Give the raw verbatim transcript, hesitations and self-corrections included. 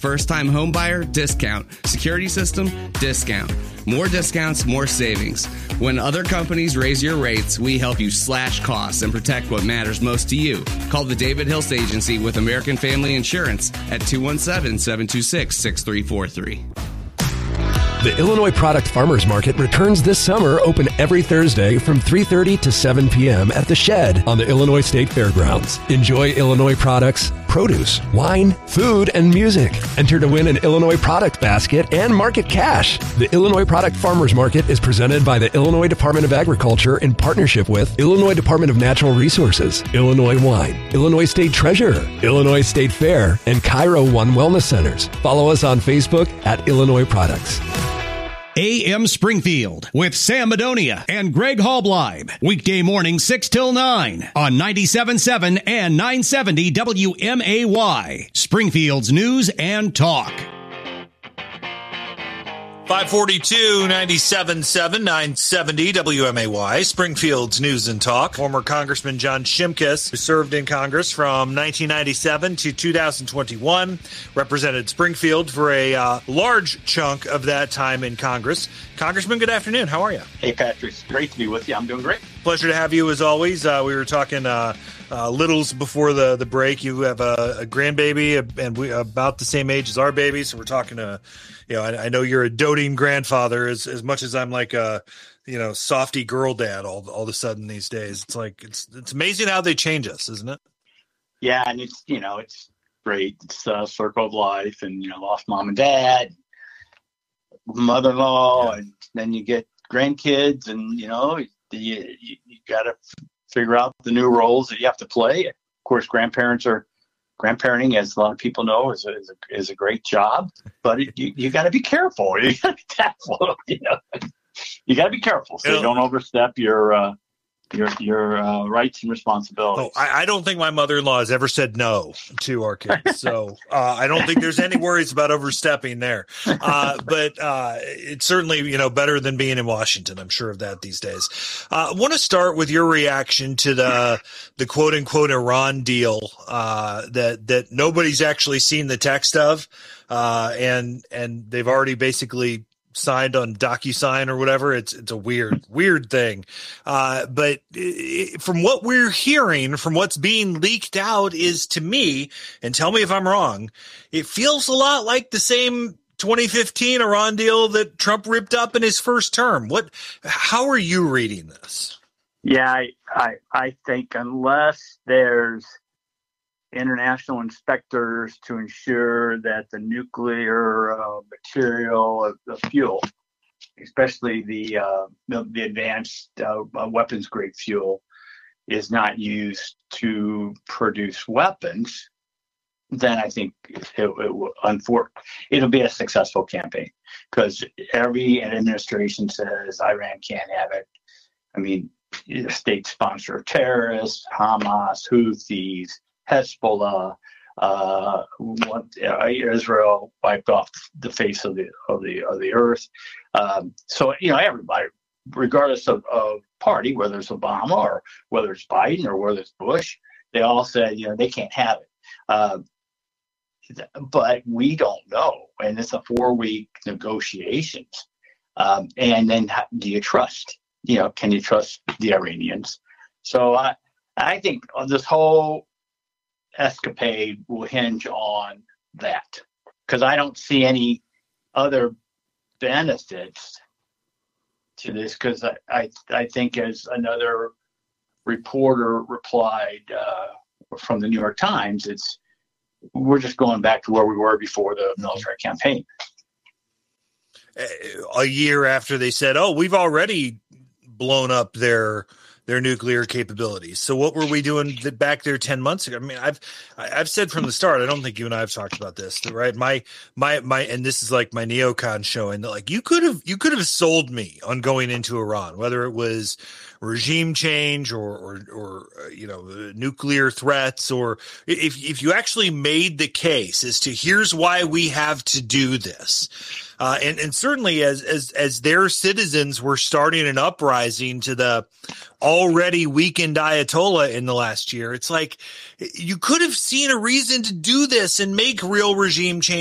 First-time home buyer? Discount. Security system? Discount. More discounts, more savings. When other companies raise your rates, we help you slash costs and protect what matters most to you. Call the David Hills Agency with American Family Insurance at two one seven, seven two six, six three four three. The Illinois Product Farmers Market returns this summer, open every Thursday from three thirty to seven p.m. at The Shed on the Illinois State Fairgrounds. Enjoy Illinois products, produce, wine, food, and music. Enter to win an Illinois product basket and market cash. The Illinois Product Farmers Market is presented by the Illinois Department of Agriculture in partnership with Illinois Department of Natural Resources, Illinois Wine, Illinois State Treasurer, Illinois State Fair, and Cairo One Wellness Centers. Follow us on Facebook at Illinois Products. A M Springfield with Sam Madonia and Greg Halbleib. Weekday morning six till nine on ninety-seven point seven and nine seventy W M A Y. Springfield's News and Talk. five forty-two, ninety-seven point seven, nine seventy W M A Y, Springfield's News and Talk. Former Congressman John Shimkus, who served in Congress from nineteen ninety-seven to two thousand twenty-one, represented Springfield for a uh, large chunk of that time in Congress. Congressman, good afternoon. How are you? Hey, Patrick. It's great to be with you. I'm doing great. Pleasure to have you as always. Uh, we were talking uh, uh, littles before the, the break. You have a, a grandbaby, and we about the same age as our baby, so we're talking to... You know, I, I know you're a doting grandfather as as much as I'm like a, you know, softy girl dad all all of a sudden these days. It's like it's it's amazing how they change us, isn't it? Yeah, and it's you know it's great. It's a circle of life, and you know, lost mom and dad, mother-in-law, yeah. And then you get grandkids, and you know you you, you got to figure out the new roles that you have to play. Of course, grandparents are. Grandparenting, as a lot of people know, is a, is a, is a great job, but it, you, you got to be careful. You got to be careful. You know, you got to be careful so you don't overstep your uh, your your uh, rights and responsibilities. Oh, I, I don't think my mother-in-law has ever said no to our kids, so uh, I don't think there's any worries about overstepping there. Uh, but uh, it's certainly you know better than being in Washington. I'm sure of that these days. Uh, I want to start with your reaction to the the quote unquote Iran deal uh, that that nobody's actually seen the text of, uh, and and they've already basically signed on DocuSign or whatever. It's it's a weird, weird thing. Uh, but it, from what we're hearing, from what's being leaked out is to me, and tell me if I'm wrong, it feels a lot like the same twenty fifteen Iran deal that Trump ripped up in his first term. What, how are you reading this? Yeah, I, I, I think unless there's international inspectors to ensure that the nuclear uh, material, the fuel, especially the uh, the, the advanced uh, weapons grade fuel, is not used to produce weapons, then I think it, it will unfor- it'll be a successful campaign because every administration says Iran can't have it. I mean, state sponsor of terrorists, Hamas, Houthis, Hezbollah, uh, what, uh, Israel wiped off the face of the of the of the earth. Um, so you know everybody, regardless of, of party, whether it's Obama or whether it's Biden or whether it's Bush, they all said you know they can't have it. Uh, but we don't know, and it's a four-week negotiations. Um, and then how, do you trust? You know, can you trust the Iranians? So I I think this whole escapade will hinge on that because I don't see any other benefits to this because I, I I think as another reporter replied uh, from the New York Times, it's we're just going back to where we were before the military campaign. A year after they said, oh, we've already blown up their their nuclear capabilities. So what were we doing back there ten months ago? I mean, I've I've said from the start, I don't think you and I have talked about this, right? My my my, and this is like my neocon showing that like you could have you could have sold me on going into Iran, whether it was regime change or or or uh, you know nuclear threats, or if if you actually made the case as to here's why we have to do this. Uh, and, and certainly as, as, as their citizens were starting an uprising to the already weakened Ayatollah in the last year, it's like you could have seen a reason to do this and make real regime change